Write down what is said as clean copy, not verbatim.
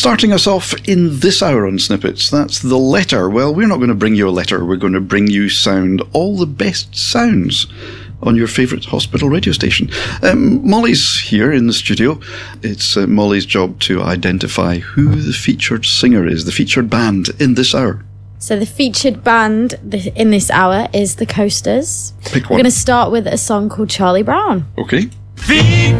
Starting us off in this hour on Snippets, that's The Letter. Well, we're not going to bring you a letter, we're going to bring you sound, all the best sounds on your favourite hospital radio station. Molly's here in the studio. It's Molly's job to identify who the featured singer is, the featured band in this hour. So the featured band in this hour is The Coasters. Pick one. We're going to start with a song called Charlie Brown. Okay. Feed